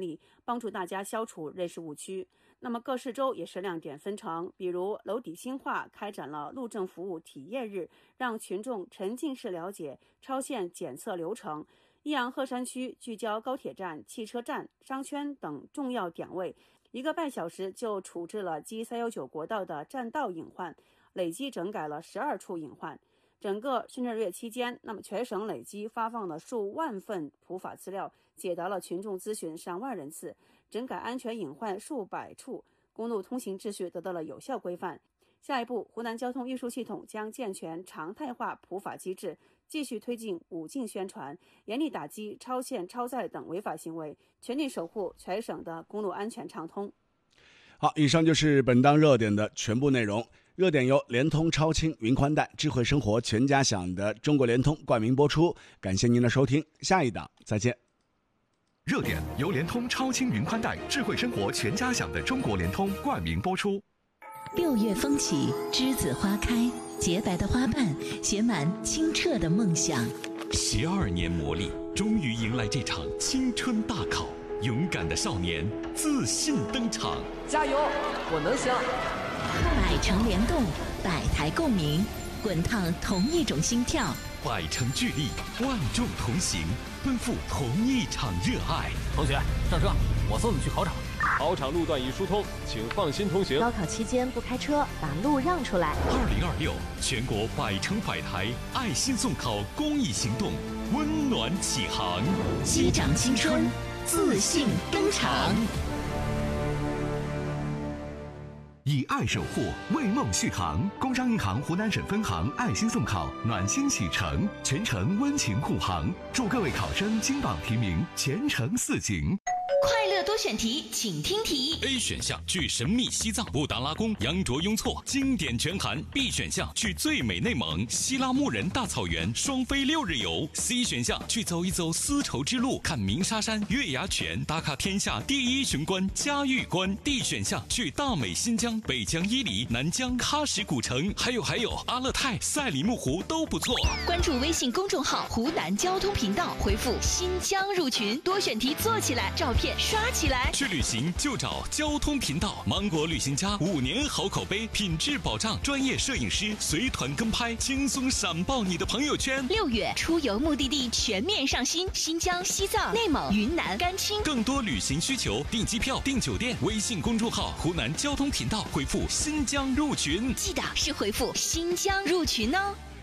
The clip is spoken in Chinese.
例，帮助大家消除认识误区。那么各市州也是亮点纷呈，比如娄底新化开展了路政服务体验日，让群众沉浸式了解超限检测流程。益阳鹤山区聚焦高铁站、汽车站、商圈等重要点位，1个半小时就处置了G319国道的占道隐患，累计整改了12处隐患。整个深圳月期间，那么全省累计发放了数万份普法资料，解答了群众咨询上万人次，整改安全隐患数百处，公路通行秩序得到了有效规范。下一步，湖南交通运输系统将健全常态化普法机制，继续推进5禁宣传，严厉打击超限超载等违法行为，全力守护全省的公路安全畅通。 好，以上就是本档热点的全部内容。热点由联通超轻云宽带智慧生活全家享的中国联通冠名播出，感谢您的收听，下一档再见。 热点由联通超轻云宽带智慧生活全家享的中国联通冠名播出。 6月风起，栀子花开，洁白的花瓣写满清澈的梦想。 12年磨砺，终于迎来这场青春大考。勇敢的少年自信登场， 加油，我能行！ 百城联动，百台共鸣，滚烫同一种心跳， 百城聚力，万众同行，奔赴同一场热爱。 同学，上车，我送你去考场。 考场路段已疏通，请放心通行。 高考期间不开车，把路让出来。 2026全国百城百台爱心送考公益行动温暖启航， 击掌青春，自信登场。 以爱守护，为梦续航。工商银行湖南省分行爱心送考，暖心启程，全程温情护航，祝各位考生金榜题名，前程似锦。 快乐多选题，请听题。 A 选项去神秘西藏布达拉宫羊卓雍措经典全含。 B 选项去最美内蒙希拉木仁大草原双飞6日游。 C 选项去走一走丝绸之路，看鸣沙山月牙泉，打卡天下第1雄关嘉峪关。 D 选项去大美新疆北疆伊犁南疆喀什古城，还有阿勒泰赛里木湖都不错。 关注微信公众号湖南交通频道，回复新疆入群，多选题做起来，照片刷起来。 去旅行就找交通频道，芒果旅行家5年好口碑，品质保障，专业摄影师随团跟拍，轻松闪爆你的朋友圈。 6月出游目的地全面上新，新疆、西藏、内蒙、云南、甘青。 更多旅行需求，订机票、订酒店，微信公众号湖南交通频道回复新疆入群， 记得是回复新疆入群哦。